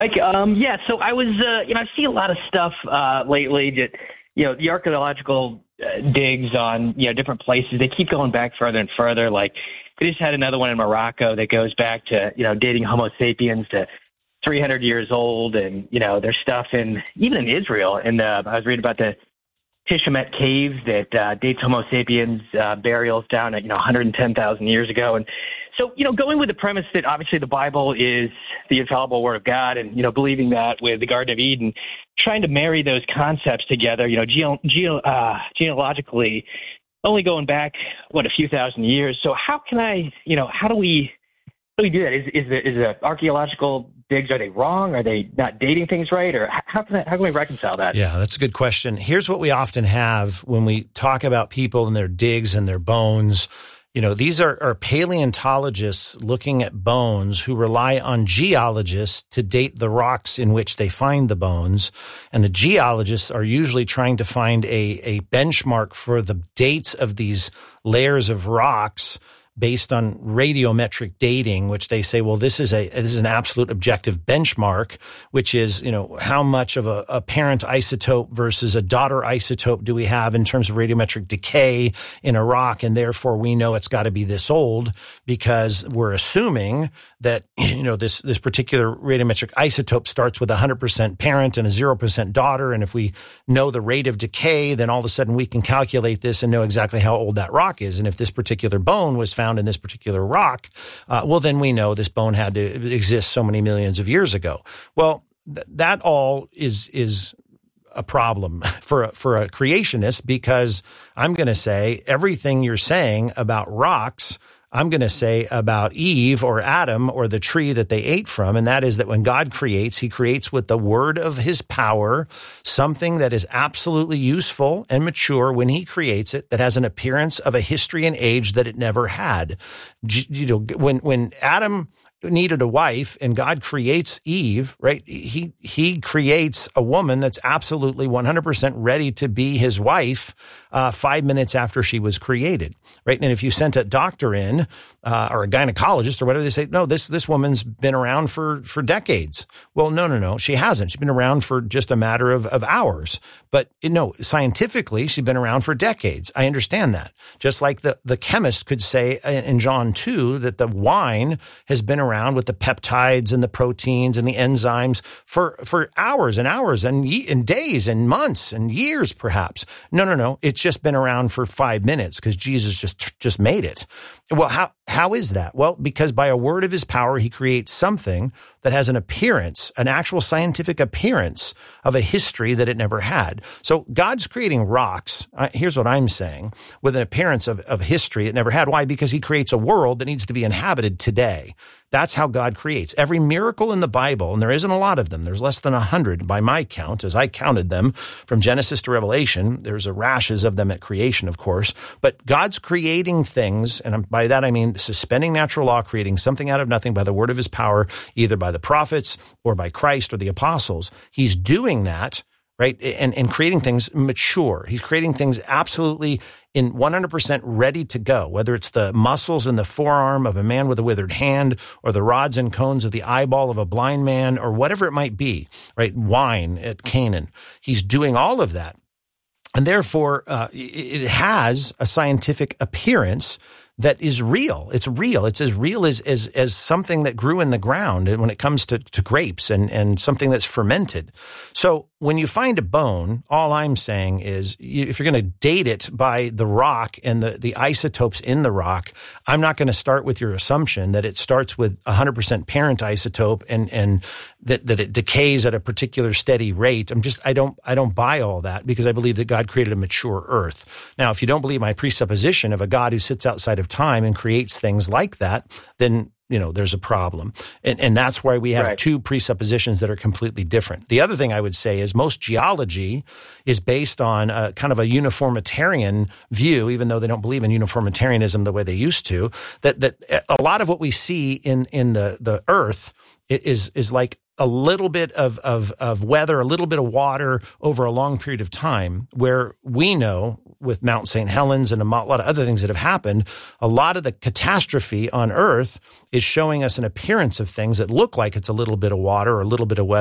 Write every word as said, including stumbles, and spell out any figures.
Like, um, yeah, so I was, uh, you know, I see a lot of stuff uh, lately that, you know, the archaeological uh, digs on, you know, different places, they keep going back further and further. Like, they just had another one in Morocco that goes back to, you know, dating Homo sapiens to three hundred years old. And, you know, there's stuff in, even in Israel. And uh, I was reading about the Tishamet caves that uh, dates Homo sapiens uh, burials down at, you know, one hundred ten thousand years ago. And so, you know, going with the premise that obviously the Bible is the infallible word of God and, you know, believing that with the Garden of Eden, trying to marry those concepts together, you know, geo, geo, uh, genealogically, only going back, what, a few thousand years. So how can I, you know, how do we, how do we do that? Is, is the, is the archaeological digs, are they wrong? Are they not dating things right? Or how can I, how can we reconcile that? Yeah, that's a good question. Here's what we often have when we talk about people and their digs and their bones. You know, these are, are paleontologists looking at bones who rely on geologists to date the rocks in which they find the bones. And the geologists are usually trying to find a, a benchmark for the dates of these layers of rocks based on radiometric dating, which they say, well, this is a this is an absolute objective benchmark, which is, you know, how much of a, a parent isotope versus a daughter isotope do we have in terms of radiometric decay in a rock, and therefore we know it's got to be this old because we're assuming that, you know, this this particular radiometric isotope starts with a one hundred percent parent and a zero percent daughter, and if we know the rate of decay, then all of a sudden we can calculate this and know exactly how old that rock is. And if this particular bone was found in this particular rock, uh, well, then we know this bone had to exist so many millions of years ago. Well, th- that all is is a problem for a, for a creationist, because I'm going to say everything you're saying about rocks, I'm going to say about Eve or Adam or the tree that they ate from. And that is that when God creates, he creates with the word of his power, something that is absolutely useful and mature when he creates it, that has an appearance of a history and age that it never had. You know, when, when Adam needed a wife and God creates Eve, right? He, he creates a woman that's absolutely one hundred percent ready to be his wife, uh, five minutes after she was created, right? And if you sent a doctor in, uh, or a gynecologist or whatever, they say, no, this, this woman's been around for, for decades. Well, no, no, no, she hasn't. She's been around for just a matter of, of hours, but no, scientifically, she's been around for decades. I understand that. Just like the, the chemist could say in John two that the wine has been around around with the peptides and the proteins and the enzymes for, for hours and hours and, and days and months and years, perhaps. No, no, no. It's just been around for five minutes because Jesus just, just made it. Well, how, how is that? Well, because by a word of his power, he creates something that has an appearance, an actual scientific appearance of a history that it never had. So God's creating rocks. Uh, here's what I'm saying, with an appearance of, of history it never had. Why? Because he creates a world that needs to be inhabited today. That's how God creates. Every miracle in the Bible, and there isn't a lot of them, there's less than a hundred by my count, as I counted them from Genesis to Revelation. There's a rashes of them at creation, of course. But God's creating things, and by that I mean suspending natural law, creating something out of nothing by the word of his power, either by the prophets or by Christ or the apostles. He's doing that, right? And, and creating things mature. He's creating things absolutely in one hundred percent ready to go, whether it's the muscles in the forearm of a man with a withered hand or the rods and cones of the eyeball of a blind man or whatever it might be, right? Wine at Canaan. He's doing all of that. And therefore, uh, it has a scientific appearance that is real. It's real. It's as real as, as, as something that grew in the ground when it comes to, to grapes and, and something that's fermented. So when you find a bone, all I'm saying is you, if you're going to date it by the rock and the, the isotopes in the rock, I'm not going to start with your assumption that it starts with one hundred percent parent isotope and, and that, that it decays at a particular steady rate. I'm just, I don't, I don't buy all that because I believe that God created a mature earth. Now, if you don't believe my presupposition of a God who sits outside of time and creates things like that, then, you know, there's a problem. And, and that's why we have right. two presuppositions that are completely different. The other thing I would say is most geology is based on a kind of a uniformitarian view, even though they don't believe in uniformitarianism the way they used to, that, that a lot of what we see in, in the, the earth is, is like a little bit of, of, of weather, a little bit of water over a long period of time, where we know with Mount Saint Helens and a lot of other things that have happened, a lot of the catastrophe on Earth is showing us an appearance of things that look like it's a little bit of water or a little bit of weather.